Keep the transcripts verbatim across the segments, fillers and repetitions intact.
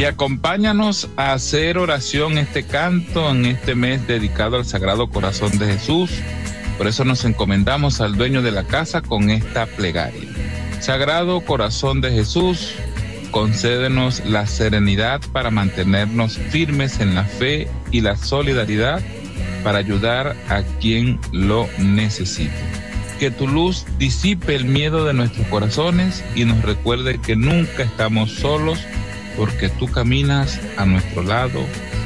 acompáñanos a hacer oración este canto en este mes dedicado al Sagrado Corazón de Jesús. Por eso nos encomendamos al dueño de la casa con esta plegaria. Sagrado Corazón de Jesús, concédenos la serenidad para mantenernos firmes en la fe y la solidaridad para ayudar a quien lo necesite. Que tu luz disipe el miedo de nuestros corazones y nos recuerde que nunca estamos solos porque tú caminas a nuestro lado.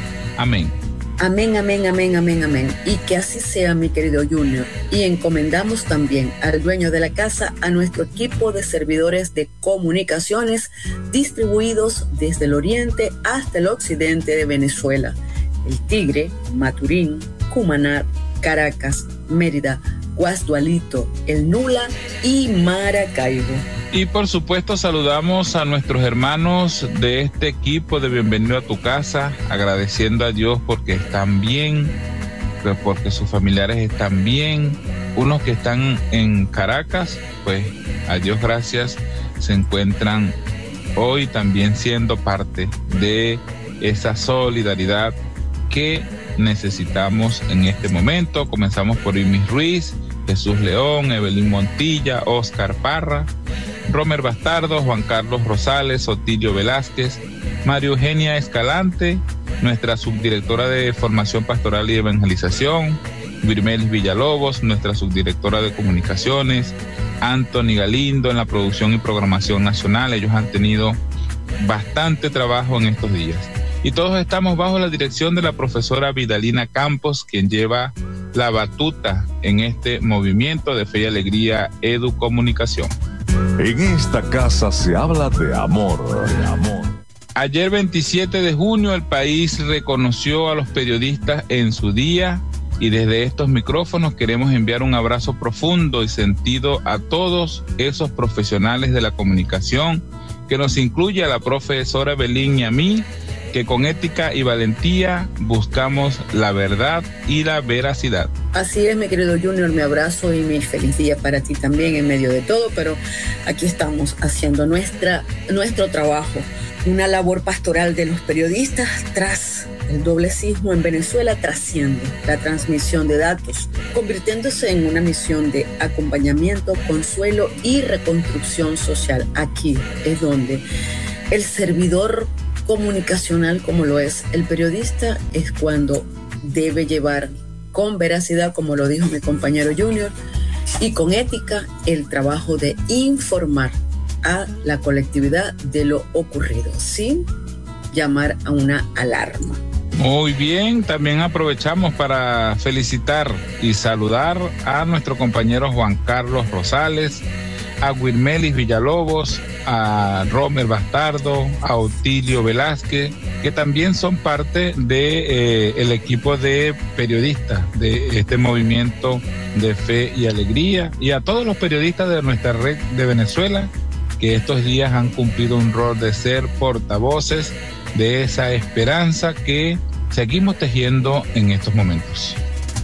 Amén. Amén, amén, amén, amén, amén. Y que así sea, mi querido Junior. Y encomendamos también al dueño de la casa, a nuestro equipo de servidores de comunicaciones distribuidos desde el oriente hasta el occidente de Venezuela. El Tigre, Maturín, Cumaná, Caracas, Mérida, Guasdualito, El Nula y Maracaibo. Y por supuesto saludamos a nuestros hermanos de este equipo de Bienvenido a tu Casa, agradeciendo a Dios porque están bien, porque sus familiares están bien. Unos que están en Caracas, pues a Dios gracias, se encuentran hoy también siendo parte de esa solidaridad que necesitamos en este momento. Comenzamos por Imis Ruiz, Jesús León, Evelyn Montilla, Oscar Parra, Romer Bastardo, Juan Carlos Rosales, Otilio Velázquez, María Eugenia Escalante, nuestra subdirectora de Formación Pastoral y Evangelización, Virmelis Villalobos, nuestra subdirectora de Comunicaciones, Anthony Galindo en la producción y programación nacional. Ellos han tenido bastante trabajo en estos días. Y todos estamos bajo la dirección de la profesora Vidalina Campos, quien lleva la batuta en este movimiento de Fe y Alegría Educomunicación. En esta casa se habla de amor, de amor. Ayer veintisiete de junio el país reconoció a los periodistas en su día y desde estos micrófonos queremos enviar un abrazo profundo y sentido a todos esos profesionales de la comunicación que nos incluye a la profesora Belín y a mí, que con ética y valentía buscamos la verdad y la veracidad. Así es, mi querido Junior, mi abrazo y mi feliz día para ti también en medio de todo, pero aquí estamos haciendo nuestra, nuestro trabajo, una labor pastoral de los periodistas tras el doblecismo en Venezuela trasciende la transmisión de datos, convirtiéndose en una misión de acompañamiento, consuelo y reconstrucción social. Aquí es donde el servidor comunicacional, como lo es el periodista, es cuando debe llevar con veracidad, como lo dijo mi compañero Junior, y con ética el trabajo de informar a la colectividad de lo ocurrido, sin llamar a una alarma. Muy bien, también aprovechamos para felicitar y saludar a nuestro compañero Juan Carlos Rosales, a Wirmelis Villalobos, a Romer Bastardo, a Otilio Velázquez, que también son parte de eh, el equipo de periodistas de este movimiento de Fe y Alegría, y a todos los periodistas de nuestra red de Venezuela que estos días han cumplido un rol de ser portavoces de esa esperanza que seguimos tejiendo en estos momentos.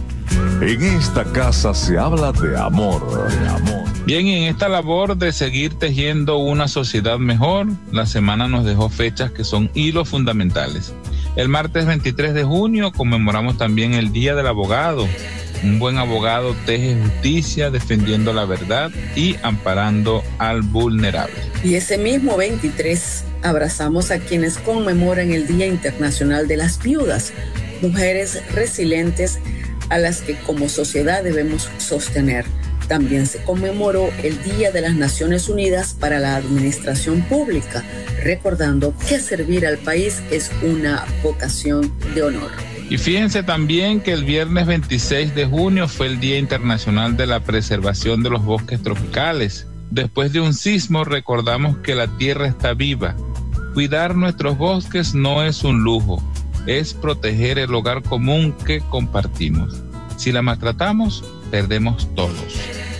En esta casa se habla de amor, de amor. Bien, y en esta labor de seguir tejiendo una sociedad mejor, la semana nos dejó fechas que son hilos fundamentales. El martes veintitrés de junio conmemoramos también el Día del Abogado. Un buen abogado teje justicia defendiendo la verdad y amparando al vulnerable. Y ese mismo veintitrés abrazamos a quienes conmemoran el Día Internacional de las Viudas, mujeres resilientes a las que como sociedad debemos sostener. También se conmemoró el Día de las Naciones Unidas para la Administración Pública, recordando que servir al país es una vocación de honor. Y fíjense también que el viernes veintiséis de junio fue el Día Internacional de la Preservación de los Bosques Tropicales. Después de un sismo recordamos que la tierra está viva. Cuidar nuestros bosques no es un lujo, es proteger el hogar común que compartimos. Si la maltratamos, perdemos todos.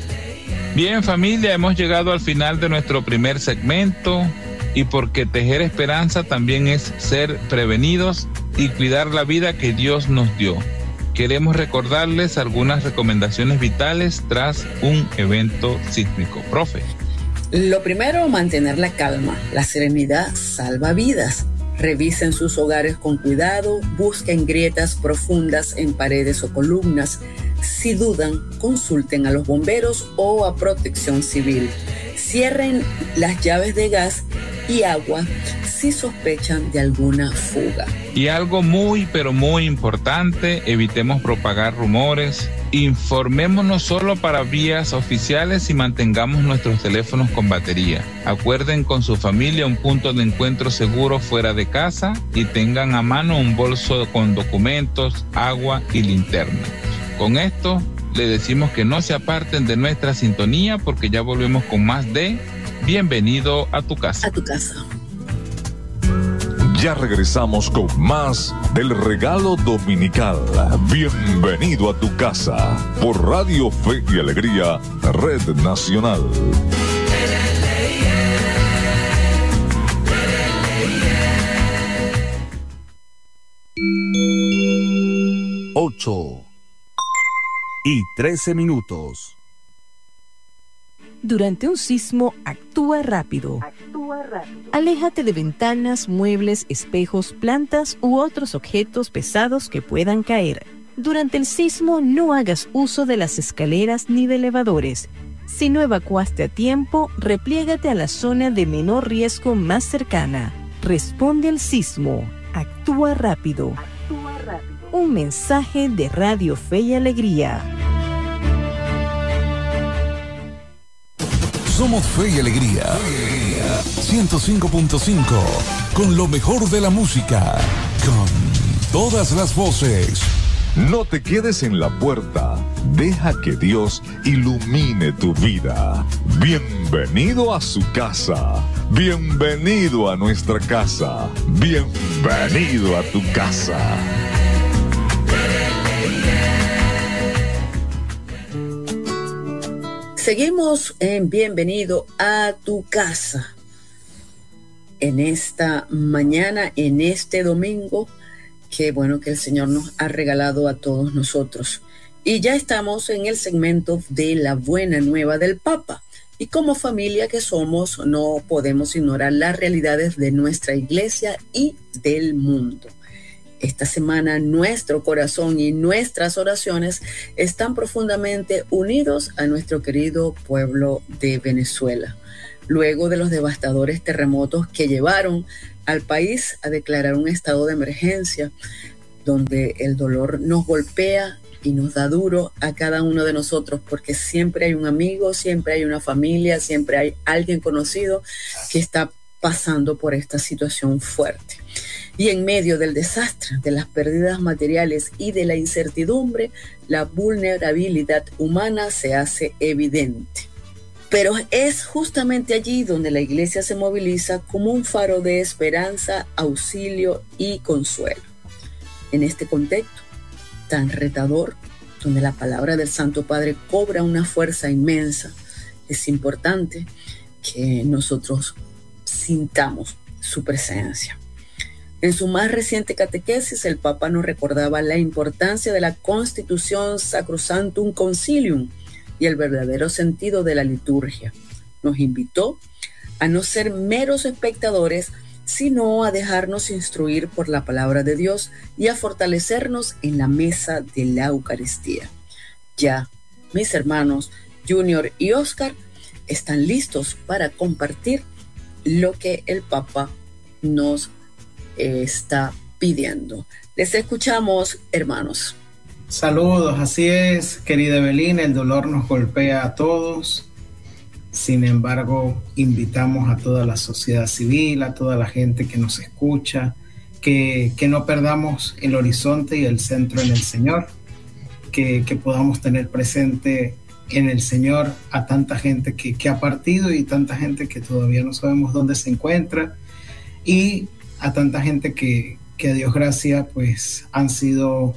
Bien, familia, hemos llegado al final de nuestro primer segmento y porque tejer esperanza también es ser prevenidos y cuidar la vida que Dios nos dio. Queremos recordarles algunas recomendaciones vitales tras un evento sísmico. Profe. Lo primero, mantener la calma. La serenidad salva vidas. Revisen sus hogares con cuidado, busquen grietas profundas en paredes o columnas. Si dudan, consulten a los bomberos o a Protección Civil. Cierren las llaves de gas y agua si sospechan de alguna fuga. Y algo muy, pero muy importante, evitemos propagar rumores, informémonos solo para vías oficiales y mantengamos nuestros teléfonos con batería. Acuerden con su familia un punto de encuentro seguro fuera de casa y tengan a mano un bolso con documentos, agua y linterna. Con esto, le decimos que no se aparten de nuestra sintonía porque ya volvemos con más de Bienvenido a tu casa. A tu casa. Ya regresamos con más del regalo dominical. Bienvenido a tu casa por Radio Fe y Alegría, Red Nacional. Ocho y trece minutos. Durante un sismo, actúa rápido. Actúa rápido. Aléjate de ventanas, muebles, espejos, plantas u otros objetos pesados que puedan caer. Durante el sismo, no hagas uso de las escaleras ni de elevadores. Si no evacuaste a tiempo, repliégate a la zona de menor riesgo más cercana. Responde al sismo. Actúa rápido. Actúa rápido. Un mensaje de Radio Fe y Alegría. Somos Fe y Alegría. ciento cinco punto cinco. Con lo mejor de la música. Con todas las voces. No te quedes en la puerta. Deja que Dios ilumine tu vida. Bienvenido a su casa. Bienvenido a nuestra casa. Bienvenido a tu casa. Seguimos en Bienvenido a tu casa. En esta mañana, en este domingo, qué bueno que el Señor nos ha regalado a todos nosotros. Y ya estamos en el segmento de la buena nueva del Papa. Y como familia que somos, no podemos ignorar las realidades de nuestra iglesia y del mundo. Esta semana nuestro corazón y nuestras oraciones están profundamente unidos a nuestro querido pueblo de Venezuela. Luego de los devastadores terremotos que llevaron al país a declarar un estado de emergencia, donde el dolor nos golpea y nos da duro a cada uno de nosotros, porque siempre hay un amigo, siempre hay una familia, siempre hay alguien conocido que está pasando por esta situación fuerte. Y en medio del desastre, de las pérdidas materiales y de la incertidumbre, la vulnerabilidad humana se hace evidente. Pero es justamente allí donde la iglesia se moviliza como un faro de esperanza, auxilio y consuelo. En este contexto tan retador, donde la palabra del Santo Padre cobra una fuerza inmensa, es importante que nosotros sintamos su presencia. En su más reciente catequesis, el Papa nos recordaba la importancia de la Constitución Sacrosanctum Concilium y el verdadero sentido de la liturgia. Nos invitó a no ser meros espectadores, sino a dejarnos instruir por la palabra de Dios y a fortalecernos en la mesa de la Eucaristía. Ya, mis hermanos Junior y Oscar están listos para compartir lo que el Papa nos está pidiendo. Les escuchamos, hermanos. Saludos, así es, querida Evelina, el dolor nos golpea a todos. Sin embargo, invitamos a toda la sociedad civil, a toda la gente que nos escucha, que, que no perdamos el horizonte y el centro en el Señor, que, que podamos tener presente en el Señor a tanta gente que, que ha partido y tanta gente que todavía no sabemos dónde se encuentra, y a tanta gente que, que a Dios gracias pues han sido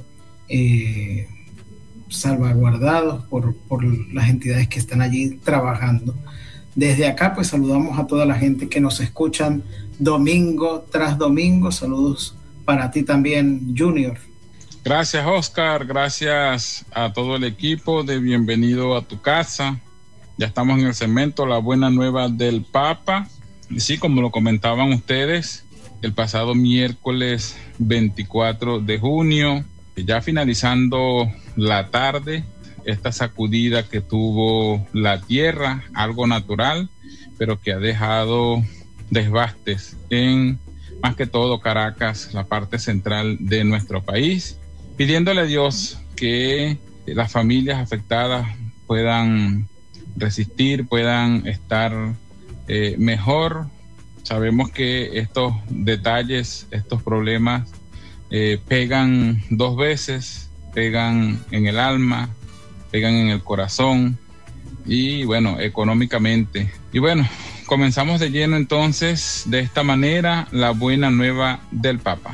eh, salvaguardados por, por las entidades que están allí trabajando. Desde acá pues saludamos a toda la gente que nos escuchan domingo tras domingo. Saludos para ti también, Junior. Gracias, Oscar. Gracias a todo el equipo de Bienvenido a tu casa. Ya estamos en el segmento La Buena Nueva del Papa. Y sí, como lo comentaban ustedes, el pasado miércoles veinticuatro de junio, ya finalizando la tarde, esta sacudida que tuvo la tierra, algo natural, pero que ha dejado desbastes en, más que todo, Caracas, la parte central de nuestro país, pidiéndole a Dios que las familias afectadas puedan resistir, puedan estar eh, mejor. Sabemos que estos detalles, estos problemas eh, pegan dos veces, pegan en el alma, pegan en el corazón y bueno, económicamente. Y bueno, comenzamos de lleno entonces de esta manera la buena nueva del Papa.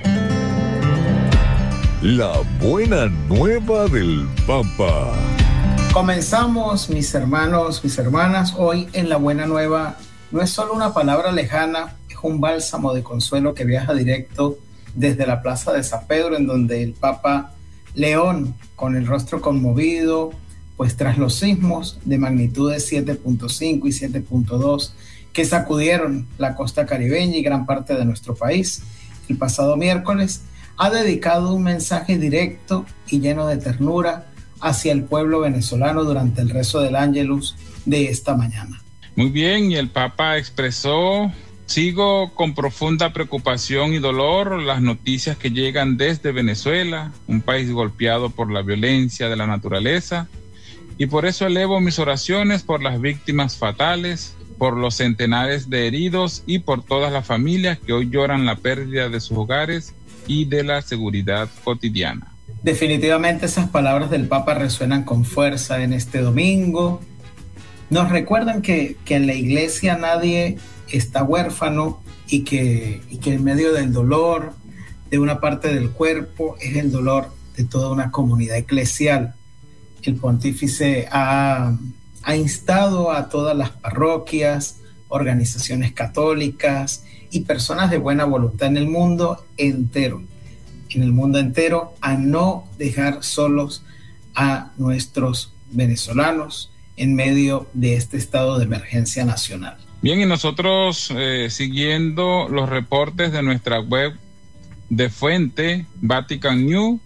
La buena nueva del Papa. Comenzamos, mis hermanos, mis hermanas, hoy en la buena nueva. No es solo una palabra lejana, es un bálsamo de consuelo que viaja directo desde la plaza de San Pedro, en donde el Papa León, con el rostro conmovido, pues tras los sismos de magnitudes siete punto cinco y siete punto dos que sacudieron la costa caribeña y gran parte de nuestro país el pasado miércoles, ha dedicado un mensaje directo y lleno de ternura hacia el pueblo venezolano durante el rezo del Ángelus de esta mañana. Muy bien, y el Papa expresó: sigo con profunda preocupación y dolor las noticias que llegan desde Venezuela, un país golpeado por la violencia de la naturaleza, y por eso elevo mis oraciones por las víctimas fatales, por los centenares de heridos y por todas las familias que hoy lloran la pérdida de sus hogares y de la seguridad cotidiana. Definitivamente esas palabras del Papa resuenan con fuerza en este domingo. Nos recuerdan que, que en la iglesia nadie está huérfano y que, y que en medio del dolor de una parte del cuerpo es el dolor de toda una comunidad eclesial. El pontífice ha, ha instado a todas las parroquias, organizaciones católicas y personas de buena voluntad en el mundo entero, en el mundo entero, a no dejar solos a nuestros venezolanos en medio de este estado de emergencia nacional. Bien, y nosotros eh, siguiendo los reportes de nuestra web de fuente Vatican News,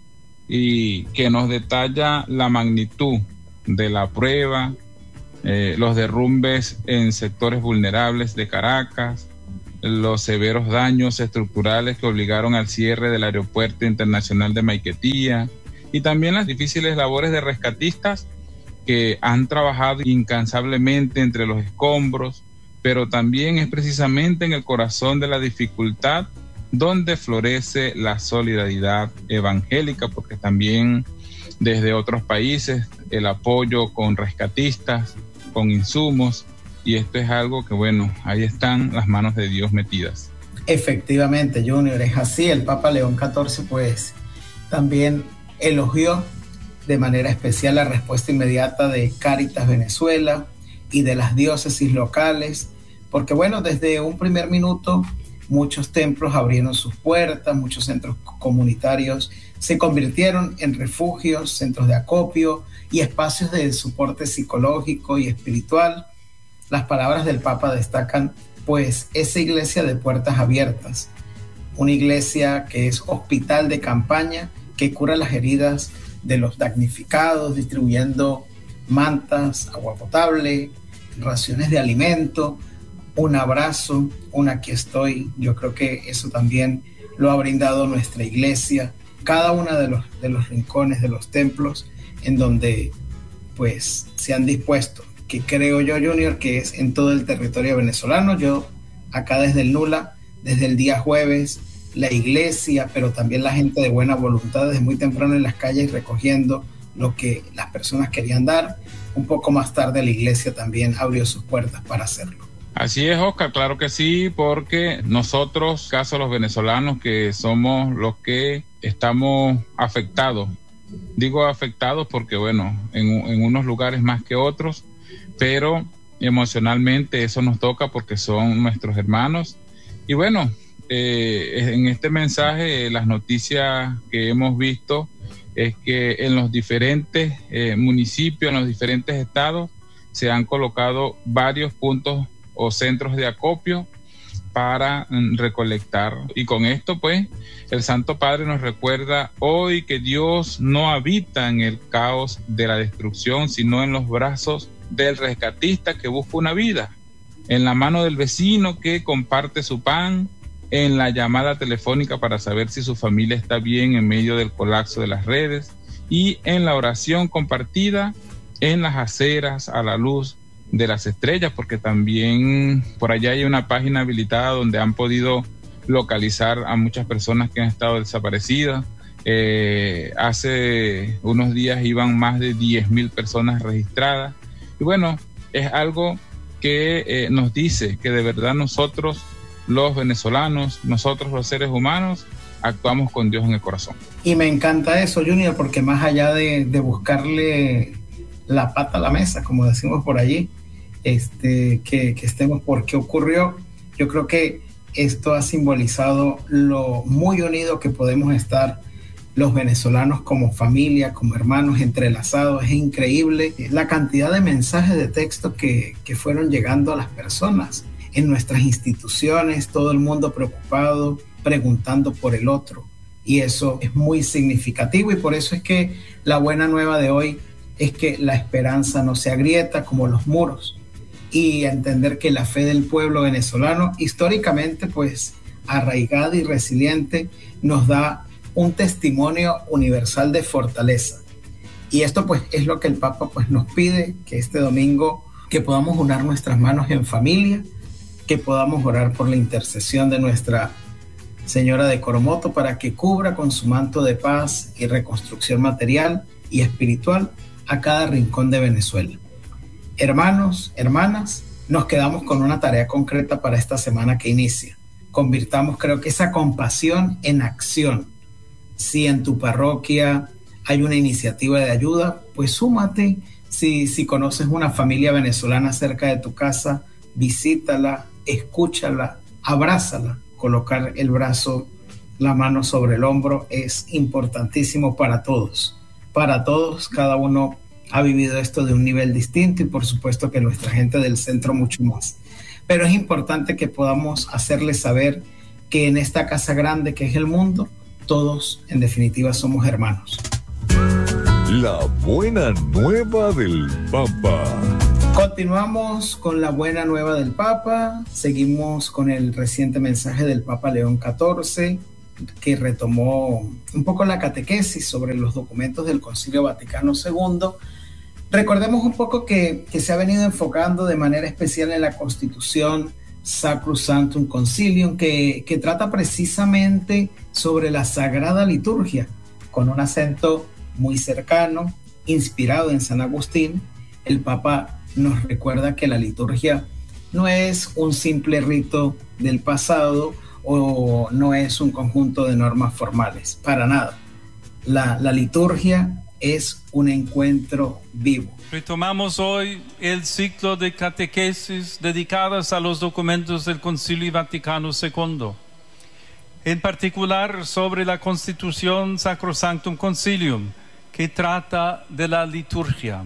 y que nos detalla la magnitud de la prueba, eh, los derrumbes en sectores vulnerables de Caracas, los severos daños estructurales que obligaron al cierre del aeropuerto internacional de Maiquetía, y también las difíciles labores de rescatistas que han trabajado incansablemente entre los escombros, pero también es precisamente en el corazón de la dificultad donde florece la solidaridad evangélica, porque también desde otros países el apoyo con rescatistas, con insumos, y esto es algo que, bueno, ahí están las manos de Dios metidas. Efectivamente, Junior, es así. El Papa León catorce, pues, también elogió de manera especial la respuesta inmediata de Cáritas Venezuela y de las diócesis locales, porque, bueno, desde un primer minuto muchos templos abrieron sus puertas, muchos centros comunitarios se convirtieron en refugios, centros de acopio y espacios de soporte psicológico y espiritual. Las palabras del Papa destacan, pues, esa iglesia de puertas abiertas, una iglesia que es hospital de campaña, que cura las heridas de los damnificados, distribuyendo mantas, agua potable, raciones de alimento, un abrazo, un aquí estoy. Yo creo que eso también lo ha brindado nuestra iglesia, cada uno de los, de los rincones de los templos en donde pues se han dispuesto, que creo yo, Junior, que es en todo el territorio venezolano. Yo acá desde el Nula, desde el día jueves, la iglesia, pero también la gente de buena voluntad desde muy temprano en las calles recogiendo lo que las personas querían dar. Un poco más tarde la iglesia también abrió sus puertas para hacerlo. Así es, Oscar, claro que sí, porque nosotros, caso los venezolanos, que somos los que estamos afectados, digo afectados porque, bueno, en, en unos lugares más que otros, pero emocionalmente eso nos toca porque son nuestros hermanos. Y bueno, eh, en este mensaje, las noticias que hemos visto es que en los diferentes eh, municipios, en los diferentes estados, se han colocado varios puntos o centros de acopio para mm, recolectar. Y con esto, pues, el Santo Padre nos recuerda hoy que Dios no habita en el caos de la destrucción, sino en los brazos del rescatista que busca una vida, en la mano del vecino que comparte su pan, en la llamada telefónica para saber si su familia está bien en medio del colapso de las redes, y en la oración compartida en las aceras a la luz de las estrellas, porque también por allá hay una página habilitada donde han podido localizar a muchas personas que han estado desaparecidas. Eh, hace unos días iban más de diez mil personas registradas. Y bueno, es algo que eh, nos dice que de verdad nosotros, los venezolanos, nosotros los seres humanos, actuamos con Dios en el corazón. Y me encanta eso, Junior, porque más allá de, de buscarle la pata a la mesa, como decimos por allí, este, que, que estemos por qué ocurrió, yo creo que esto ha simbolizado lo muy unido que podemos estar los venezolanos como familia, como hermanos entrelazados. Es increíble la cantidad de mensajes de texto que, que fueron llegando a las personas en nuestras instituciones, todo el mundo preocupado, preguntando por el otro, y eso es muy significativo. Y por eso es que la buena nueva de hoy es que la esperanza no se agrieta como los muros, y entender que la fe del pueblo venezolano, históricamente pues arraigada y resiliente, nos da un testimonio universal de fortaleza. Y esto pues es lo que el Papa pues nos pide, que este domingo que podamos unir nuestras manos en familia, que podamos orar por la intercesión de Nuestra Señora de Coromoto para que cubra con su manto de paz y reconstrucción material y espiritual a cada rincón de Venezuela. Hermanos, hermanas, nos quedamos con una tarea concreta para esta semana que inicia. Convirtamos, creo que esa compasión en acción. Si en tu parroquia hay una iniciativa de ayuda, pues súmate. Si, si conoces una familia venezolana cerca de tu casa, visítala, escúchala, abrázala. Colocar el brazo, la mano sobre el hombro es importantísimo para todos. Para todos, cada uno ha vivido esto de un nivel distinto, y por supuesto que nuestra gente del centro mucho más. Pero es importante que podamos hacerles saber que en esta casa grande que es el mundo, todos en definitiva somos hermanos. La buena nueva del Papa. Continuamos con la buena nueva del Papa. Seguimos con el reciente mensaje del Papa León catorce, que retomó un poco la catequesis sobre los documentos del Concilio Vaticano segundo. Recordemos un poco que, que se ha venido enfocando de manera especial en la Constitución Sacrosanctum Concilium, que, que trata precisamente sobre la Sagrada Liturgia, con un acento muy cercano, inspirado en San Agustín. El Papa nos recuerda que la liturgia no es un simple rito del pasado o no es un conjunto de normas formales, para nada. La, la liturgia es un encuentro vivo. Retomamos hoy el ciclo de catequesis dedicadas a los documentos del Concilio Vaticano segundo, en particular sobre la Constitución Sacrosanctum Concilium, que trata de la liturgia.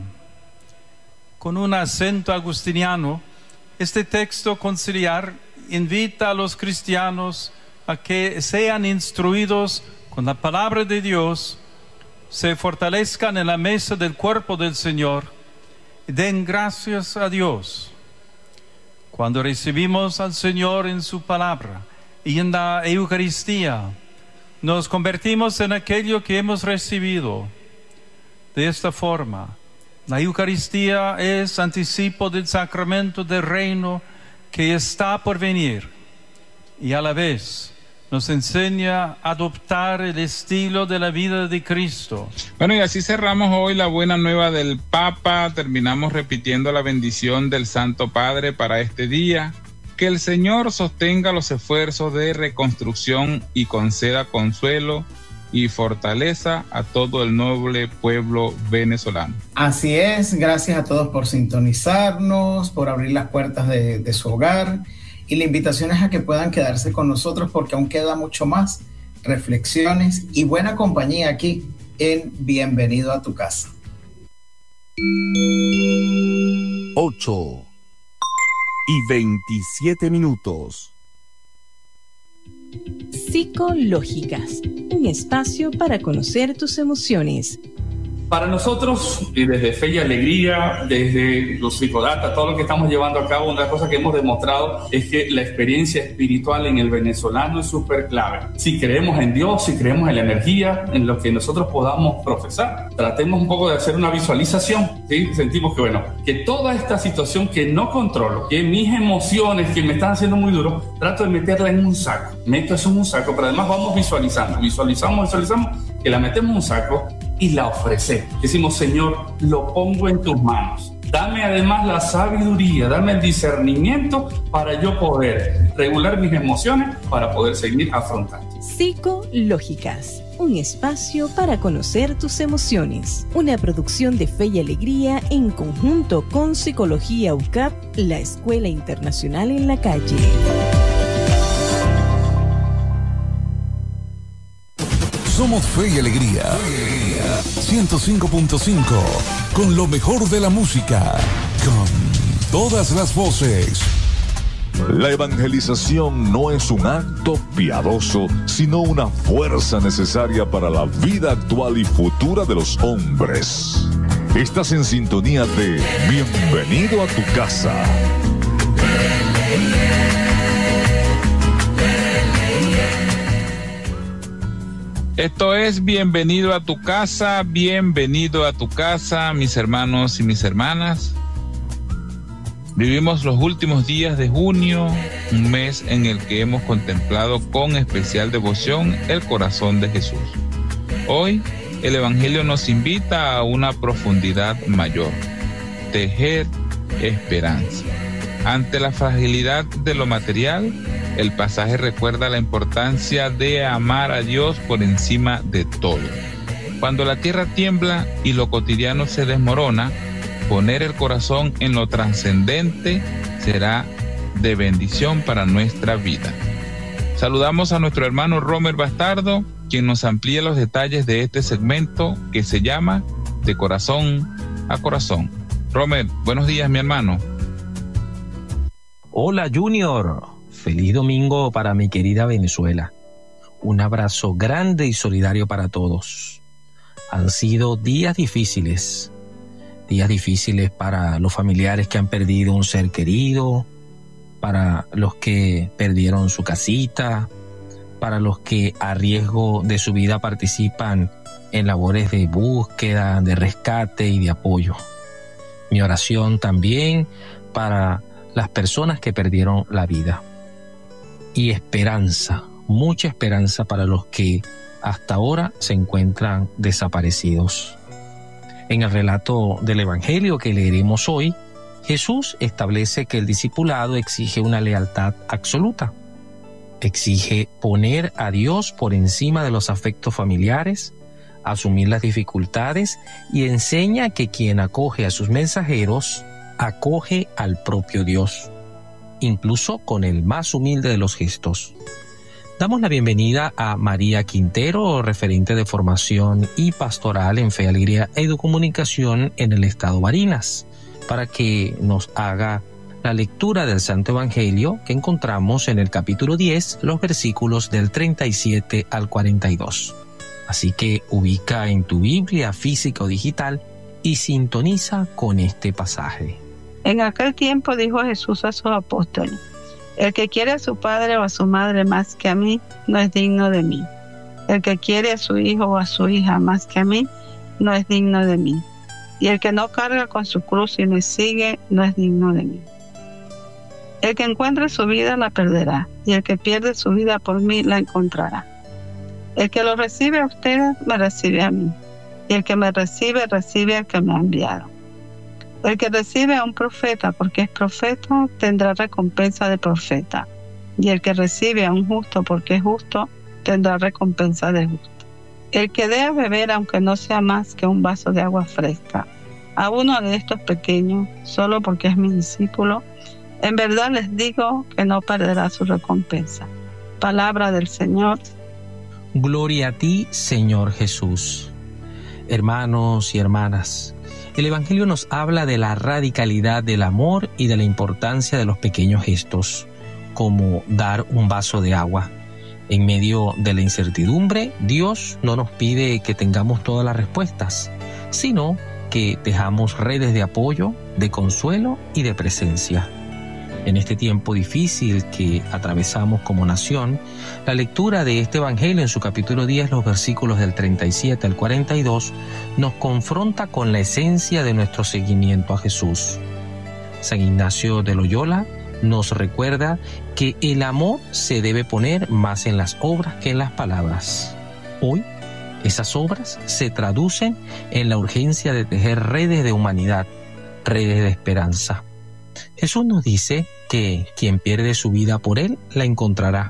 Con un acento agustiniano, este texto conciliar invita a los cristianos a que sean instruidos con la palabra de Dios, se fortalezcan en la mesa del cuerpo del Señor y den gracias a Dios. Cuando recibimos al Señor en su palabra y en la Eucaristía, nos convertimos en aquello que hemos recibido. De esta forma, la Eucaristía es anticipo del sacramento del reino que está por venir, y a la vez nos enseña a adoptar el estilo de la vida de Cristo. Bueno, y así cerramos hoy la buena nueva del Papa. Terminamos repitiendo la bendición del Santo Padre para este día. Que el Señor sostenga los esfuerzos de reconstrucción y conceda consuelo y fortaleza a todo el noble pueblo venezolano. Así es, gracias a todos por sintonizarnos, por abrir las puertas de, de su hogar, y la invitación es a que puedan quedarse con nosotros porque aún queda mucho más, reflexiones y buena compañía aquí en Bienvenido a tu casa. ocho y veintisiete minutos. Psicológicas, un espacio para conocer tus emociones. Para nosotros, y desde Fe y Alegría, desde los psicodata, todo lo que estamos llevando a cabo, una cosa que hemos demostrado es que la experiencia espiritual en el venezolano es súper clave. Si creemos en Dios, si creemos en la energía, en lo que nosotros podamos profesar, tratemos un poco de hacer una visualización, ¿sí? Sentimos que, bueno, que toda esta situación que no controlo, que mis emociones que me están haciendo muy duro, trato de meterla en un saco. Meto eso en un saco, pero además vamos visualizando, visualizamos, visualizamos, que la metemos en un saco y la ofrecemos. Decimos, Señor, lo pongo en tus manos. Dame además la sabiduría, dame el discernimiento para yo poder regular mis emociones, para poder seguir afrontando. Psicológicas, un espacio para conocer tus emociones. Una producción de Fe y Alegría en conjunto con Psicología U C A P, la Escuela Internacional en la Calle. Somos Fe y Alegría. ciento cinco punto cinco. Con lo mejor de la música. Con todas las voces. La evangelización no es un acto piadoso, sino una fuerza necesaria para la vida actual y futura de los hombres. Estás en sintonía de Bienvenido a tu casa. Esto es Bienvenido a tu casa, bienvenido a tu casa, mis hermanos y mis hermanas. Vivimos los últimos días de junio, un mes en el que hemos contemplado con especial devoción el corazón de Jesús. Hoy, el Evangelio nos invita a una profundidad mayor, tejer esperanza. Ante la fragilidad de lo material, el pasaje recuerda la importancia de amar a Dios por encima de todo. Cuando la tierra tiembla y lo cotidiano se desmorona, poner el corazón en lo trascendente será de bendición para nuestra vida. Saludamos a nuestro hermano Romer Bastardo, quien nos amplía los detalles de este segmento que se llama De Corazón a Corazón. Romer, buenos días, mi hermano. Hola, Junior. Feliz domingo para mi querida Venezuela. Un abrazo grande y solidario para todos. Han sido días difíciles, días difíciles para los familiares que han perdido un ser querido, para los que perdieron su casita, para los que a riesgo de su vida participan en labores de búsqueda, de rescate y de apoyo. Mi oración también para las personas que perdieron la vida. Y esperanza, mucha esperanza para los que hasta ahora se encuentran desaparecidos. En el relato del Evangelio que leeremos hoy, Jesús establece que el discipulado exige una lealtad absoluta. Exige poner a Dios por encima de los afectos familiares, asumir las dificultades y enseña que quien acoge a sus mensajeros, acoge al propio Dios, incluso con el más humilde de los gestos. Damos la bienvenida a María Quintero, referente de formación y pastoral en Fe, Alegría e Educomunicación en el estado Barinas, para que nos haga la lectura del Santo Evangelio que encontramos en el capítulo diez, los versículos del treinta y siete al cuarenta y dos. Así que ubica en tu Biblia física o digital y sintoniza con este pasaje. En aquel tiempo dijo Jesús a sus apóstoles: el que quiere a su padre o a su madre más que a mí, no es digno de mí. El que quiere a su hijo o a su hija más que a mí, no es digno de mí. Y el que no carga con su cruz y me sigue, no es digno de mí. El que encuentre su vida la perderá, y el que pierde su vida por mí la encontrará. El que lo recibe a ustedes, me recibe a mí. Y el que me recibe, recibe al que me ha enviado. El que recibe a un profeta porque es profeta, tendrá recompensa de profeta. Y el que recibe a un justo porque es justo, tendrá recompensa de justo. El que dé a beber, aunque no sea más que un vaso de agua fresca, a uno de estos pequeños, solo porque es mi discípulo, en verdad les digo que no perderá su recompensa. Palabra del Señor. Gloria a ti, Señor Jesús. Hermanos y hermanas, el Evangelio nos habla de la radicalidad del amor y de la importancia de los pequeños gestos, como dar un vaso de agua. En medio de la incertidumbre, Dios no nos pide que tengamos todas las respuestas, sino que tejamos redes de apoyo, de consuelo y de presencia. En este tiempo difícil que atravesamos como nación, la lectura de este Evangelio en su capítulo diez, los versículos del treinta y siete al cuarenta y dos, nos confronta con la esencia de nuestro seguimiento a Jesús. San Ignacio de Loyola nos recuerda que el amor se debe poner más en las obras que en las palabras. Hoy, esas obras se traducen en la urgencia de tejer redes de humanidad, redes de esperanza. Jesús nos dice que quien pierde su vida por Él, la encontrará.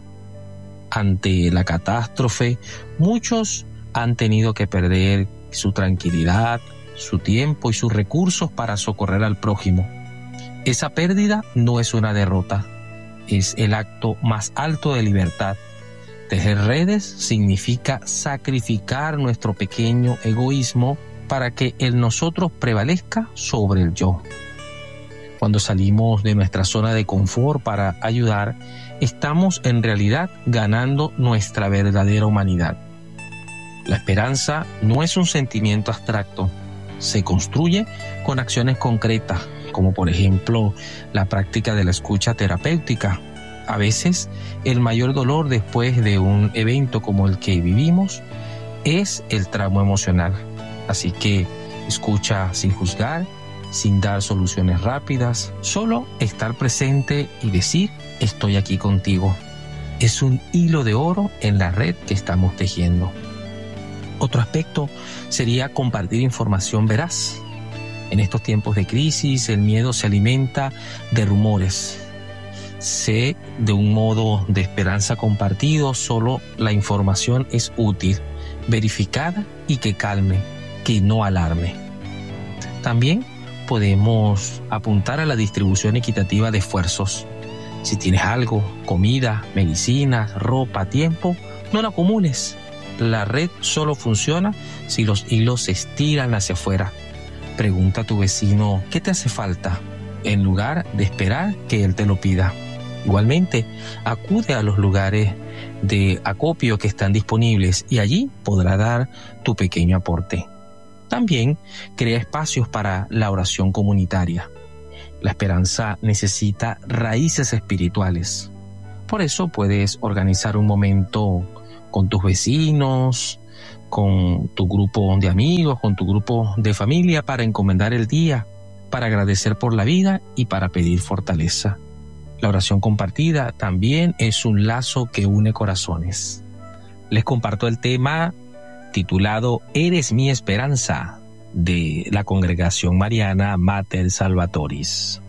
Ante la catástrofe, muchos han tenido que perder su tranquilidad, su tiempo y sus recursos para socorrer al prójimo. Esa pérdida no es una derrota, es el acto más alto de libertad. Tejer redes significa sacrificar nuestro pequeño egoísmo para que el nosotros prevalezca sobre el yo. Cuando salimos de nuestra zona de confort para ayudar, estamos en realidad ganando nuestra verdadera humanidad. La esperanza no es un sentimiento abstracto, se construye con acciones concretas, como por ejemplo la práctica de la escucha terapéutica. A veces el mayor dolor después de un evento como el que vivimos es el trauma emocional. Así que escucha sin juzgar, sin dar soluciones rápidas, solo estar presente y decir: estoy aquí contigo. Es un hilo de oro en la red que estamos tejiendo. Otro aspecto sería compartir información veraz. En estos tiempos de crisis, el miedo se alimenta de rumores. Sé de un modo de esperanza compartido, solo la información es útil, verificada y que calme, que no alarme. También podemos apuntar a la distribución equitativa de esfuerzos. Si tienes algo, comida, medicinas, ropa, tiempo, no lo acumules. La red solo funciona si los hilos se estiran hacia afuera. Pregunta a tu vecino qué te hace falta, en lugar de esperar que él te lo pida. Igualmente, acude a los lugares de acopio que están disponibles y allí podrá dar tu pequeño aporte. También crea espacios para la oración comunitaria. La esperanza necesita raíces espirituales. Por eso puedes organizar un momento con tus vecinos, con tu grupo de amigos, con tu grupo de familia para encomendar el día, para agradecer por la vida y para pedir fortaleza. La oración compartida también es un lazo que une corazones. Les comparto el tema titulado Eres mi esperanza, de la Congregación Mariana Mater Salvatoris.